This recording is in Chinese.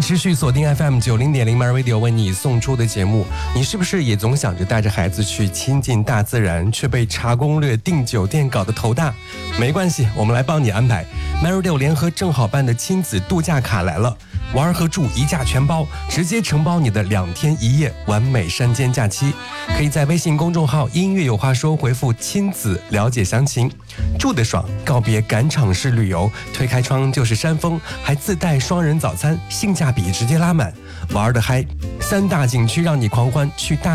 持续锁定 FM90.0 MyRadio 为你送出的节目。你是不是也总想着带着孩子去亲近大自然，却被查攻略、订酒店搞得头大？没关系，我们来帮你安排。MyRadio 联合正好办的亲子度假卡来了，玩和住一价全包，直接承包你的2天1夜完美山间假期。可以在微信公众号音乐有话说回复亲子了解详情。住得爽，告别赶场式旅游，推开窗就是山峰，还自带双人早餐，性价比直接拉满。玩得嗨，3大景区让你狂欢，去大